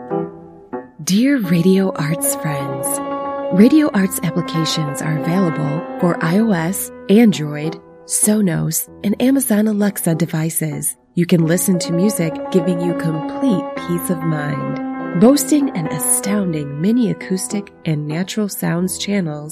Dear Radio Arts friends, Radio Arts applications are available for iOS, Android, Sonos, and Amazon Alexa devices. You can listen to music giving you complete peace of mind. Boasting an astounding mini acoustic and natural sounds channels